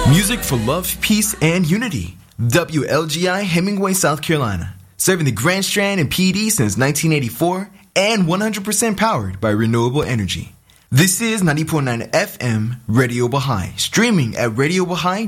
Music for love, peace, and unity. WLGI Hemingway, South Carolina. Serving the Grand Strand and PD since 1984 and 100% powered by renewable energy. This is 90.9 FM Radio Baha'i, streaming at radiobaha'i.org.